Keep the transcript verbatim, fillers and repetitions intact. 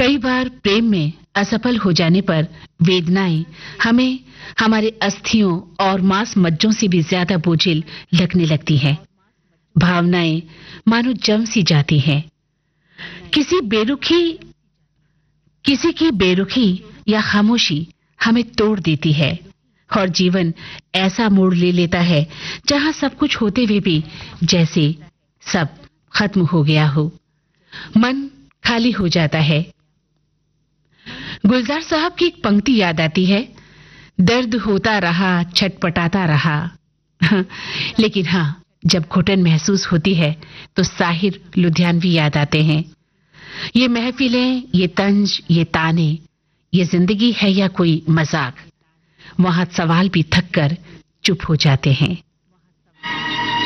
कई बार प्रेम में असफल हो जाने पर वेदनाएं हमें हमारे अस्थियों और मांस मज्जों से भी ज्यादा बोझिल लगने लगती हैं। भावनाएं मानो जम सी जाती हैं। किसी बेरुखी किसी की बेरुखी या खामोशी हमें तोड़ देती है और जीवन ऐसा मोड़ ले लेता है जहां सब कुछ होते हुए भी जैसे सब खत्म हो गया हो। मन खाली हो जाता है। गुलजार साहब की एक पंक्ति याद आती है, दर्द होता रहा, छटपटाता रहा। लेकिन हाँ, जब घुटन महसूस होती है तो साहिर लुधियानवी याद आते हैं। ये महफिलें, ये तंज, ये ताने, ये जिंदगी है या कोई मजाक? वहां सवाल भी थक कर चुप हो जाते हैं।